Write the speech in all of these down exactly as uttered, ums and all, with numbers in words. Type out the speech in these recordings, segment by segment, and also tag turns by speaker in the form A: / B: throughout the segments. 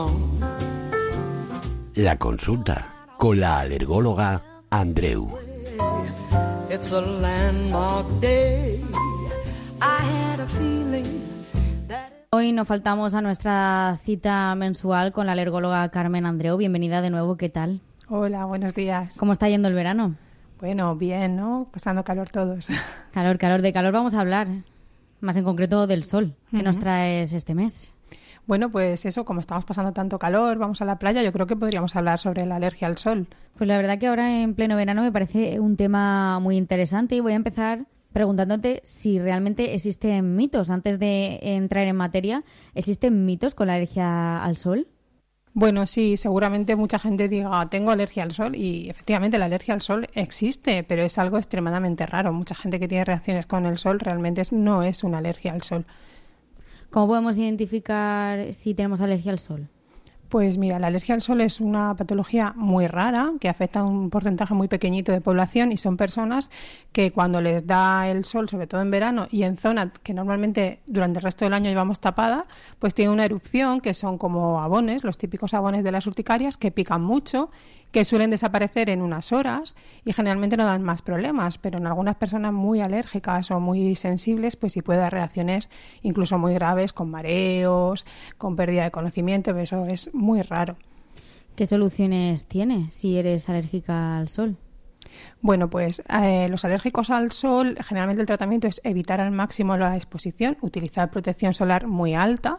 A: La consulta con la alergóloga Andreu.
B: It's a landmark day. I had a feeling that...
C: Hoy nos faltamos a nuestra cita mensual con la alergóloga Carmen Andreu. Bienvenida de nuevo, ¿qué tal?
D: Hola, buenos días.
C: ¿Cómo está yendo el verano?
D: Bueno, bien, ¿no? Pasando calor todos.
C: Calor, calor. De calor vamos a hablar, más en concreto del sol. ¿Qué uh-huh. nos traes este mes?
D: Bueno, pues eso, como estamos pasando tanto calor, vamos a la playa, yo creo que podríamos hablar sobre la alergia al sol.
C: Pues la verdad que ahora en pleno verano me parece un tema muy interesante y voy a empezar preguntándote si realmente existen mitos. Antes de entrar en materia, ¿existen mitos con la alergia al sol?
D: Bueno, sí, seguramente mucha gente diga, tengo alergia al sol, y efectivamente la alergia al sol existe, pero es algo extremadamente raro. Mucha gente que tiene reacciones con el sol realmente no es una alergia al sol.
C: ¿Cómo podemos identificar si tenemos alergia al sol?
D: Pues mira, la alergia al sol es una patología muy rara que afecta a un porcentaje muy pequeñito de población y son personas que cuando les da el sol, sobre todo en verano y en zonas que normalmente durante el resto del año llevamos tapada, pues tienen una erupción que son como abones, los típicos abones de las urticarias que pican mucho, que suelen desaparecer en unas horas y generalmente no dan más problemas, pero en algunas personas muy alérgicas o muy sensibles pues sí puede dar reacciones incluso muy graves con mareos, con pérdida de conocimiento, eso es muy raro.
C: ¿Qué soluciones tiene si eres alérgica al sol?
D: Bueno, pues eh, los alérgicos al sol, generalmente el tratamiento es evitar al máximo la exposición, utilizar protección solar muy alta,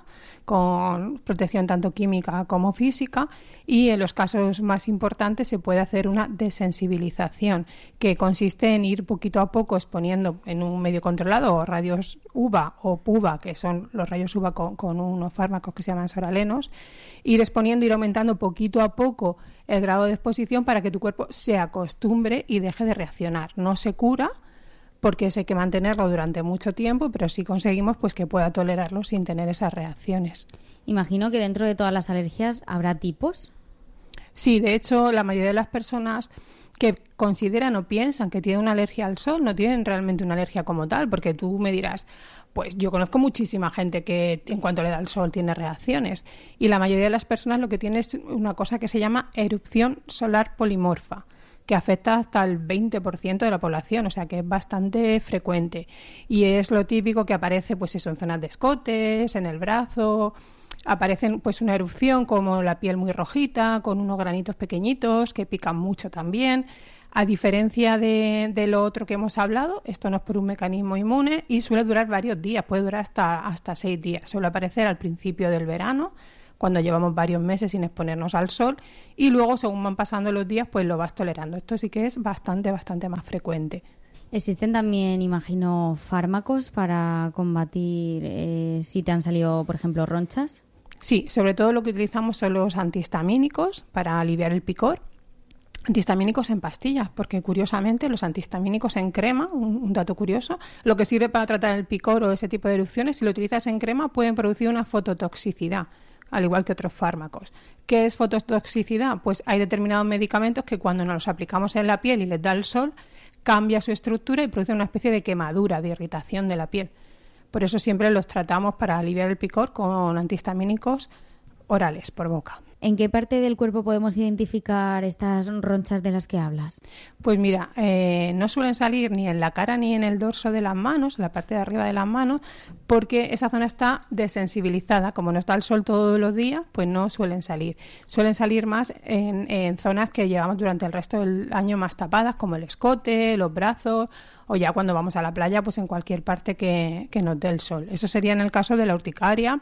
D: con protección tanto química como física, y en los casos más importantes se puede hacer una desensibilización, que consiste en ir poquito a poco exponiendo en un medio controlado, o rayos U V A o P U V A, que son los rayos U V A con, con unos fármacos que se llaman soralenos, ir exponiendo, ir aumentando poquito a poco el grado de exposición para que tu cuerpo se acostumbre y deje de reaccionar. No se cura porque hay que mantenerlo durante mucho tiempo, pero sí conseguimos pues que pueda tolerarlo sin tener esas reacciones.
C: Imagino que dentro de todas las alergias habrá tipos.
D: Sí, de hecho, la mayoría de las personas que consideran o piensan que tienen una alergia al sol no tienen realmente una alergia como tal, porque tú me dirás, pues yo conozco muchísima gente que en cuanto le da el sol tiene reacciones, y la mayoría de las personas lo que tiene es una cosa que se llama erupción solar polimorfa, que afecta hasta el veinte por ciento de la población, o sea que es bastante frecuente. Y es lo típico que aparece pues eso, en zonas de escotes, en el brazo, aparecen pues una erupción como la piel muy rojita, con unos granitos pequeñitos que pican mucho también. A diferencia de, de lo otro que hemos hablado, esto no es por un mecanismo inmune y suele durar varios días, puede durar hasta, hasta seis días. Suele aparecer al principio del verano, cuando llevamos varios meses sin exponernos al sol, y luego según van pasando los días pues lo vas tolerando. Esto sí que es bastante, bastante más frecuente.
C: ¿Existen también, imagino, fármacos para combatir eh, si te han salido, por ejemplo, ronchas?
D: Sí, sobre todo lo que utilizamos son los antihistamínicos para aliviar el picor. Antihistamínicos en pastillas, porque curiosamente los antihistamínicos en crema, un, un dato curioso, lo que sirve para tratar el picor o ese tipo de erupciones, si lo utilizas en crema pueden producir una fototoxicidad, al igual que otros fármacos. ¿Qué es fototoxicidad? Pues hay determinados medicamentos que cuando nos los aplicamos en la piel y les da el sol, cambia su estructura y produce una especie de quemadura, de irritación de la piel. Por eso siempre los tratamos para aliviar el picor con antihistamínicos orales, por boca.
C: ¿En qué parte del cuerpo podemos identificar estas ronchas de las que hablas?
D: Pues mira, eh, no suelen salir ni en la cara ni en el dorso de las manos, la parte de arriba de las manos, porque esa zona está desensibilizada. Como nos da el sol todos los días, pues no suelen salir. Suelen salir más en, en zonas que llevamos durante el resto del año más tapadas, como el escote, los brazos, o ya cuando vamos a la playa, pues en cualquier parte que, que nos dé el sol. Eso sería en el caso de la urticaria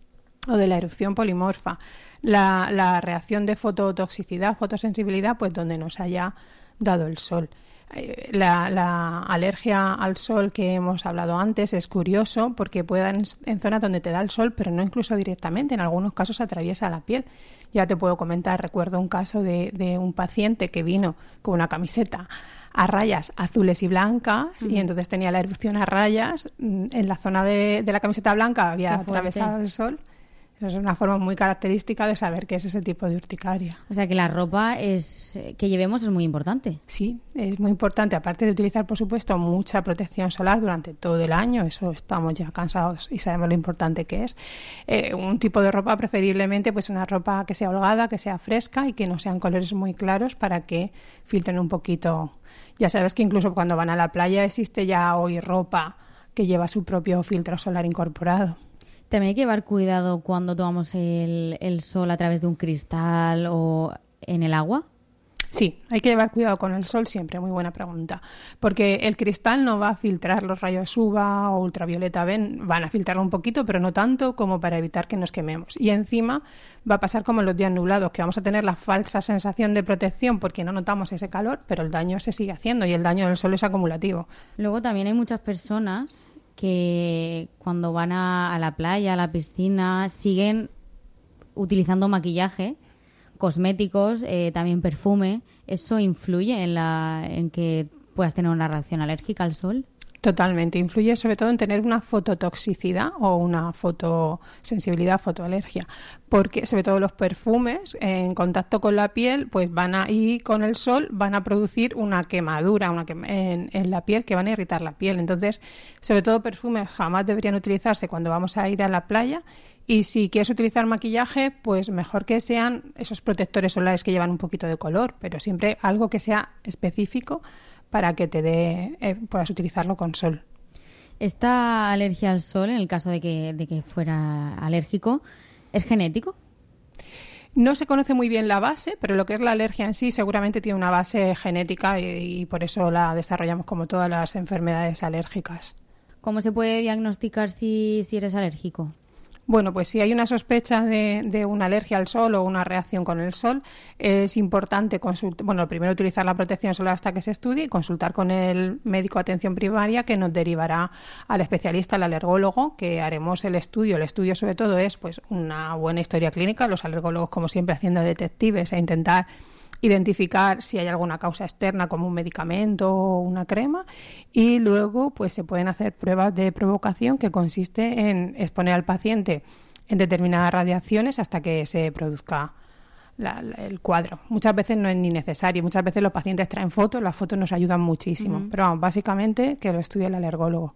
D: o de la erupción polimorfa. La, la reacción de fototoxicidad, fotosensibilidad, pues donde nos haya dado el sol. La, la alergia al sol que hemos hablado antes es curioso porque puede dar en, en zonas donde te da el sol, pero no incluso directamente. En algunos casos atraviesa la piel. Ya te puedo comentar, recuerdo un caso de, de un paciente que vino con una camiseta a rayas azules y blancas, uh-huh. y entonces tenía la erupción a rayas. En la zona de, de la camiseta blanca había atravesado el sol Esa es una forma muy característica de saber qué es ese tipo de urticaria.
C: O sea que la ropa es que llevemos es muy importante.
D: Sí, es muy importante, aparte de utilizar, por supuesto, mucha protección solar durante todo el año, eso estamos ya cansados y sabemos lo importante que es. Eh, un tipo de ropa, preferiblemente, pues una ropa que sea holgada, que sea fresca y que no sean colores muy claros para que filtren un poquito. Ya sabes que incluso cuando van a la playa existe ya hoy ropa que lleva su propio filtro solar incorporado.
C: También hay que llevar cuidado cuando tomamos el, el sol a través de un cristal o en el agua.
D: Sí, hay que llevar cuidado con el sol siempre, muy buena pregunta, porque el cristal no va a filtrar los rayos U V A o ultravioleta B, van a filtrarlo un poquito, pero no tanto como para evitar que nos quememos. Y encima va a pasar como en los días nublados, que vamos a tener la falsa sensación de protección porque no notamos ese calor, pero el daño se sigue haciendo y el daño del sol es acumulativo.
C: Luego también hay muchas personas que cuando van a, a la playa, a la piscina, siguen utilizando maquillaje, cosméticos, eh, también perfume. ¿Eso influye en, la, en que puedas tener una reacción alérgica al sol?
D: Totalmente. Influye sobre todo en tener una fototoxicidad o una fotosensibilidad, fotoalergia. Porque sobre todo los perfumes en contacto con la piel, pues van a ir con el sol, van a producir una quemadura una quema en, en la piel que van a irritar la piel. Entonces, sobre todo perfumes jamás deberían utilizarse cuando vamos a ir a la playa. Y si quieres utilizar maquillaje, pues mejor que sean esos protectores solares que llevan un poquito de color, pero siempre algo que sea específico para que te dé, eh, puedas utilizarlo con sol.
C: ¿Esta alergia al sol, en el caso de que, de que fuera alérgico, es genético?
D: No se conoce muy bien la base, pero lo que es la alergia en sí seguramente tiene una base genética y, y por eso la desarrollamos como todas las enfermedades alérgicas.
C: ¿Cómo se puede diagnosticar si, si eres alérgico?
D: Bueno, pues si hay una sospecha de, de una alergia al sol o una reacción con el sol, es importante consultar, bueno, primero utilizar la protección solar hasta que se estudie y consultar con el médico de atención primaria que nos derivará al especialista, al alergólogo, que haremos el estudio. El estudio sobre todo es pues una buena historia clínica, los alergólogos como siempre haciendo detectives e intentar identificar si hay alguna causa externa como un medicamento o una crema y luego pues se pueden hacer pruebas de provocación que consiste en exponer al paciente en determinadas radiaciones hasta que se produzca la, la, el cuadro. Muchas veces no es ni necesario, muchas veces los pacientes traen fotos, las fotos nos ayudan muchísimo, uh-huh. pero vamos, básicamente que lo estudie el alergólogo.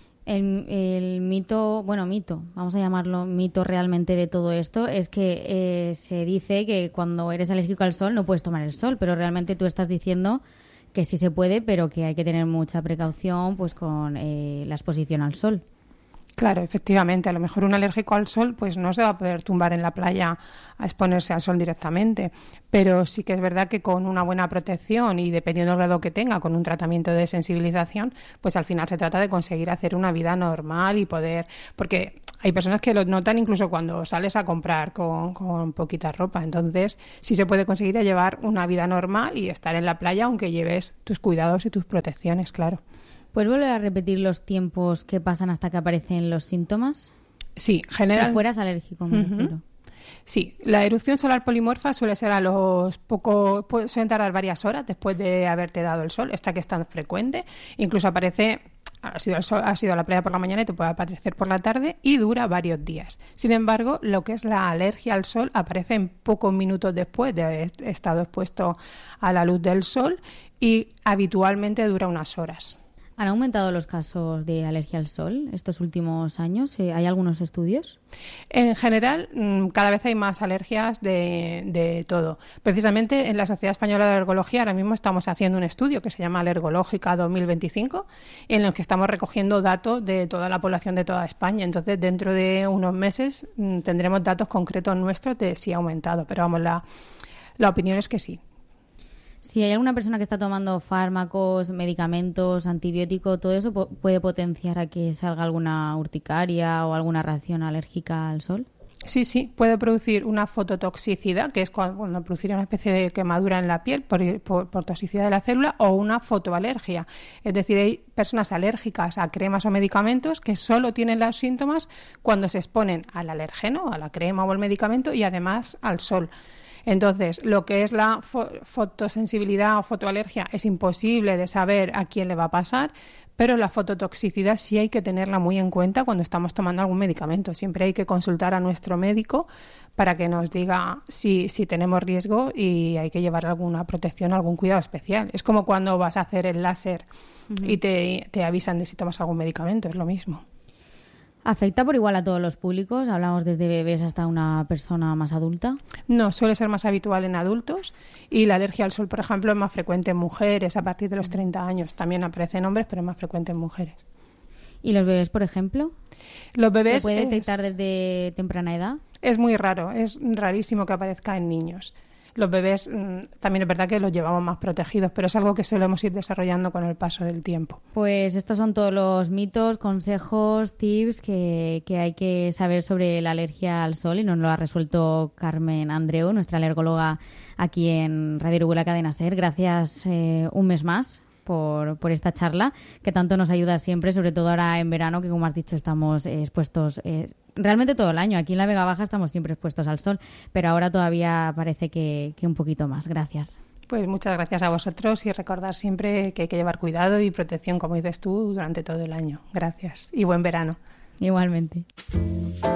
C: El, el mito, bueno, mito, vamos a llamarlo mito realmente de todo esto, es que eh, se dice que cuando eres alérgico al sol no puedes tomar el sol, pero realmente tú estás diciendo que sí se puede, pero que hay que tener mucha precaución pues con eh, la exposición al sol.
D: Claro, efectivamente, a lo mejor un alérgico al sol pues no se va a poder tumbar en la playa a exponerse al sol directamente, pero sí que es verdad que con una buena protección y dependiendo del grado que tenga, con un tratamiento de sensibilización, pues al final se trata de conseguir hacer una vida normal y poder, porque hay personas que lo notan incluso cuando sales a comprar con, con poquita ropa, entonces sí se puede conseguir a llevar una vida normal y estar en la playa aunque lleves tus cuidados y tus protecciones, claro.
C: ¿Puedes volver a repetir los tiempos que pasan hasta que aparecen los síntomas?
D: Sí, general...
C: Si fueras alérgico, me
D: uh-huh.
C: refiero.
D: Sí, la erupción solar polimorfa suele ser a los pocos, suelen tardar varias horas después de haberte dado el sol, esta que es tan frecuente, incluso aparece, ha sido, el sol, ha sido a la playa por la mañana y te puede aparecer por la tarde y dura varios días. Sin embargo, lo que es la alergia al sol aparece en pocos minutos después de haber estado expuesto a la luz del sol y habitualmente dura unas horas.
C: ¿Han aumentado los casos de alergia al sol estos últimos años? ¿Hay algunos estudios?
D: En general, cada vez hay más alergias de, de todo. Precisamente en la Sociedad Española de Alergología ahora mismo estamos haciendo un estudio que se llama Alergológica dos mil veinticinco, en el que estamos recogiendo datos de toda la población de toda España. Entonces, dentro de unos meses tendremos datos concretos nuestros de si ha aumentado. Pero vamos, la, la opinión es que sí.
C: Si hay alguna persona que está tomando fármacos, medicamentos, antibióticos, todo eso po- puede potenciar a que salga alguna urticaria o alguna reacción alérgica al sol.
D: Sí, sí, puede producir una fototoxicidad, que es cuando, cuando produciría una especie de quemadura en la piel por, por, por toxicidad de la célula, o una fotoalergia. Es decir, hay personas alérgicas a cremas o medicamentos que solo tienen los síntomas cuando se exponen al alergeno, a la crema o al medicamento, y además al sol. Entonces, lo que es la fo- fotosensibilidad o fotoalergia es imposible de saber a quién le va a pasar, Pero la fototoxicidad sí hay que tenerla muy en cuenta cuando estamos tomando algún medicamento. Siempre hay que consultar a nuestro médico para que nos diga si, si tenemos riesgo y hay que llevar alguna protección, algún cuidado especial. Es como cuando vas a hacer el láser uh-huh. y te, te avisan de si tomas algún medicamento, es lo mismo.
C: ¿Afecta por igual a todos los públicos? ¿Hablamos desde bebés hasta una persona más adulta?
D: No, suele ser más habitual en adultos y la alergia al sol, por ejemplo, es más frecuente en mujeres a partir de los treinta años. También aparece en hombres, pero es más frecuente en mujeres.
C: ¿Y los bebés, por ejemplo?
D: Los bebés
C: ¿Se puede
D: es,
C: detectar desde temprana edad?
D: Es muy raro, es rarísimo que aparezca en niños. Los bebés también es verdad que los llevamos más protegidos, pero es algo que solemos ir desarrollando con el paso del tiempo.
C: Pues estos son todos los mitos, consejos, tips que, que hay que saber sobre la alergia al sol y nos lo ha resuelto Carmen Andreu, nuestra alergóloga aquí en Radio Uruguay, la cadena SER. Gracias eh, un mes más por, por esta charla que tanto nos ayuda siempre, sobre todo ahora en verano, que como has dicho estamos eh, expuestos eh, realmente todo el año. Aquí en la Vega Baja estamos siempre expuestos al sol, pero ahora todavía parece que, que un poquito más. Gracias.
D: Pues muchas gracias a vosotros y recordar siempre que hay que llevar cuidado y protección, como dices tú, durante todo el año. Gracias y buen verano.
C: Igualmente.